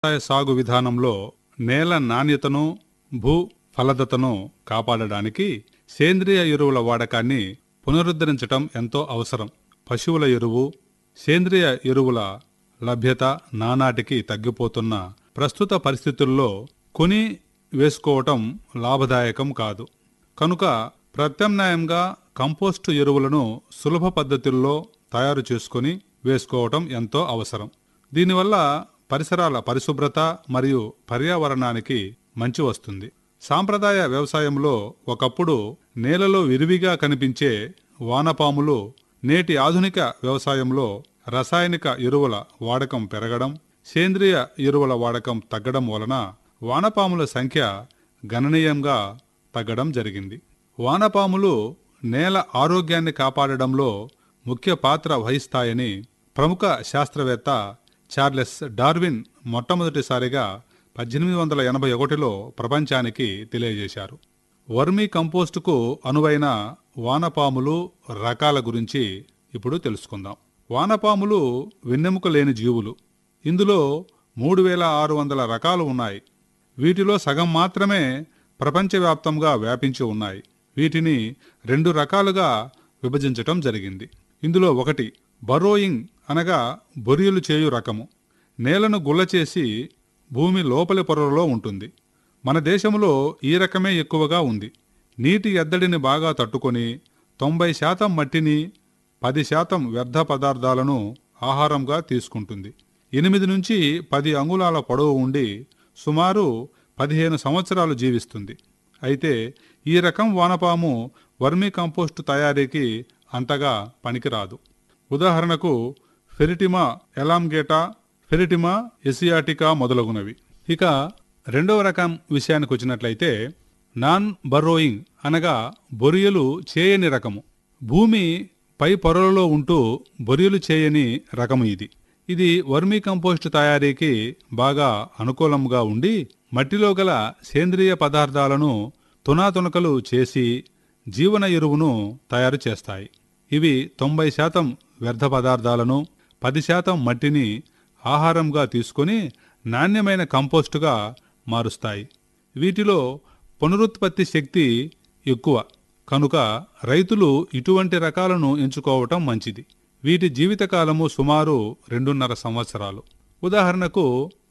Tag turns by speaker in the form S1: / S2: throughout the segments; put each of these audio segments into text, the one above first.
S1: వ్యవసాయ సాగు విధానంలో నేల నాణ్యతను, భూ ఫలదతను కాపాడడానికి సేంద్రియ ఎరువుల వాడకాన్ని పునరుద్ధరించటం ఎంతో అవసరం. పశువుల ఎరువు, సేంద్రియ ఎరువుల లభ్యత నానాటికి తగ్గిపోతున్న ప్రస్తుత పరిస్థితుల్లో కొని వేసుకోవటం లాభదాయకం కాదు. కనుక ప్రత్యామ్నాయంగా కంపోస్టు ఎరువులను సులభ పద్ధతుల్లో తయారు చేసుకొని వేసుకోవటం ఎంతో అవసరం. దీనివల్ల పరిసరాల పరిశుభ్రత మరియు పర్యావరణానికి మంచి వస్తుంది. సాంప్రదాయ వ్యవసాయంలో ఒకప్పుడు నేలలో విరివిగా కనిపించే వానపాములు నేటి ఆధునిక వ్యవసాయంలో రసాయనిక ఎరువుల వాడకం పెరగడం, సేంద్రియ ఎరువుల వాడకం తగ్గడం వలన వానపాముల సంఖ్య గణనీయంగా తగ్గడం జరిగింది. వానపాములు నేల ఆరోగ్యాన్ని కాపాడడంలో ముఖ్య పాత్ర వహిస్తాయని ప్రముఖ శాస్త్రవేత్త చార్లెస్ డార్విన్ మొట్టమొదటిసారిగా 1881లో ప్రపంచానికి తెలియజేశారు. వర్మీ కంపోస్టుకు అనువైన వానపాములు రకాల గురించి ఇప్పుడు తెలుసుకుందాం. వానపాములు వెన్నెముక లేని జీవులు. ఇందులో 3600 రకాలు ఉన్నాయి. వీటిలో సగం మాత్రమే ప్రపంచవ్యాప్తంగా వ్యాపించి ఉన్నాయి. వీటిని 2 రకాలుగా విభజించటం జరిగింది. ఇందులో ఒకటి బరోయింగ్ అనగా బొరియలు చేయు రకము. నేలను గుల్లచేసి భూమి లోపలి పొరలో ఉంటుంది. మన దేశంలో ఈ రకమే ఎక్కువగా ఉంది. నీటి ఎద్దడిని బాగా తట్టుకొని 90% మట్టిని, 10% వ్యర్థ పదార్థాలను ఆహారంగా తీసుకుంటుంది. 8 నుంచి 10 అంగుళాల పొడవు ఉండి సుమారు 15 సంవత్సరాలు జీవిస్తుంది. అయితే ఈ రకం వానపాము వర్మీ కంపోస్టు తయారీకి అంతగా పనికిరాదు. ఉదాహరణకు ఫెరిటిమా ఎలాంగేటా, ఫెరిటిమా ఎసియాటికా మొదలగునవి. ఇక రెండవ రకం విషయానికి వచ్చినట్లయితే నాన్ బర్రోయింగ్ అనగా బొరియలు చేయని రకము. భూమి పై పొరలలో ఉంటూ బొరియలు చేయని రకము ఇది. ఇది వర్మీ కంపోస్టు తయారీకి బాగా అనుకూలంగా ఉండి మట్టిలో గల సేంద్రియ పదార్థాలను తునాతునకలు చేసి జీవన ఎరువును తయారు చేస్తాయి. ఇవి 90% వ్యర్థ పదార్థాలను, 10% మట్టిని ఆహారంగా తీసుకొని నాణ్యమైన కంపోస్టుగా మారుస్తాయి. వీటిలో పునరుత్పత్తి శక్తి ఎక్కువ కనుక రైతులు ఇటువంటి రకాలను ఎంచుకోవటం మంచిది. వీటి జీవితకాలము సుమారు 2.5 సంవత్సరాలు. ఉదాహరణకు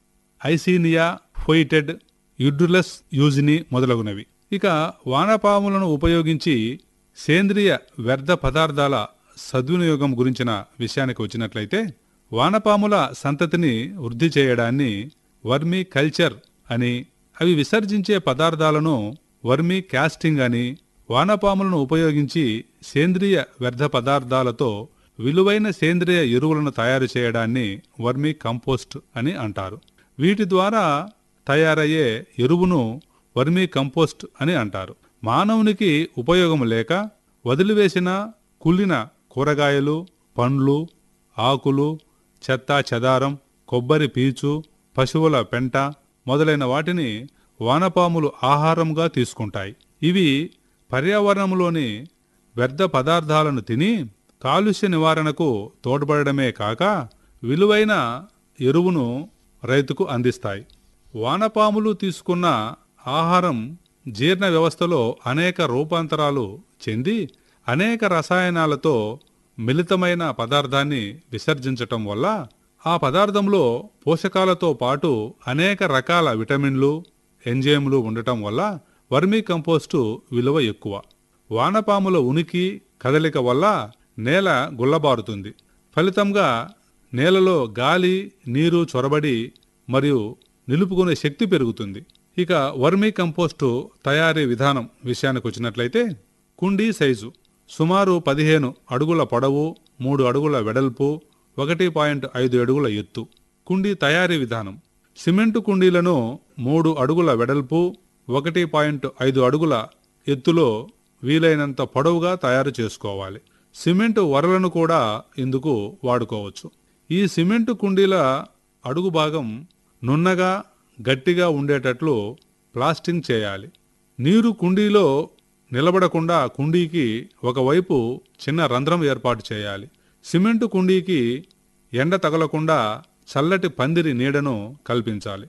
S1: ఐసీనియా ఫోయిటెడ్, యుడ్రులస్ యూజిని మొదలగునవి. ఇక వానపాములను ఉపయోగించి సేంద్రియ వ్యర్థ పదార్థాల సద్వినియోగం గురించిన విషయానికి వచ్చినట్లయితే వానపాముల సంతతిని వృద్ధి చేయడాన్ని వర్మీ కల్చర్ అని, అవి విసర్జించే పదార్థాలను వర్మీ కాస్టింగ్ అని, వానపాములను ఉపయోగించి సేంద్రియ వ్యర్థ పదార్థాలతో విలువైన సేంద్రియ ఎరువులను తయారు చేయడాన్ని వర్మీ కంపోస్ట్ అని అంటారు. వీటి ద్వారా తయారయ్యే ఎరువును వర్మీ కంపోస్ట్ అని అంటారు. మానవునికి ఉపయోగం లేక వదిలివేసిన కుళ్ళిన కూరగాయలు, పండ్లు, ఆకులు, చెత్తా చెదారం, కొబ్బరి పీచు, పశువుల పెంట మొదలైన వాటిని వానపాములు ఆహారంగా తీసుకుంటాయి. ఇవి పర్యావరణంలోని వ్యర్థ పదార్థాలను తిని కాలుష్య నివారణకు తోడ్పడమే కాక విలువైన ఎరువును రైతుకు అందిస్తాయి. వానపాములు తీసుకున్న ఆహారం జీర్ణ వ్యవస్థలో అనేక రూపాంతరాలు చెంది అనేక రసాయనాలతో మిళితమైన పదార్థాన్ని విసర్జించటం వల్ల ఆ పదార్థంలో పోషకాలతో పాటు అనేక రకాల విటమిన్లు, ఎంజైమ్లు ఉండటం వల్ల వర్మీ కంపోస్టు విలువ ఎక్కువ. వానపాముల ఉనికి, కదలిక వల్ల నేల గుల్లబారుతుంది. ఫలితంగా నేలలో గాలి, నీరు చొరబడి మరియు నిలుపుకునే శక్తి పెరుగుతుంది. ఇక వర్మీ కంపోస్టు తయారీ విధానం విషయానికి వచ్చినట్లయితే కుండీ సైజు సుమారు 15 అడుగుల పొడవు, 3 అడుగుల వెడల్పు, 1.5 అడుగుల ఎత్తు. కుండీ తయారీ విధానం: సిమెంటు కుండీలను 3 అడుగుల వెడల్పు, 1.5 అడుగుల ఎత్తులో వీలైనంత పొడవుగా తయారు చేసుకోవాలి. సిమెంటు వరలను కూడా ఇందుకు వాడుకోవచ్చు. ఈ సిమెంటు కుండీల అడుగు భాగం నున్నగా గట్టిగా ఉండేటట్లు ప్లాస్టింగ్ చేయాలి. నీరు కుండీలో నిలబడకుండా కుండీకి ఒకవైపు చిన్న రంధ్రం ఏర్పాటు చేయాలి. సిమెంటు కుండీకి ఎండ తగలకుండా చల్లటి పందిరి నీడను కల్పించాలి.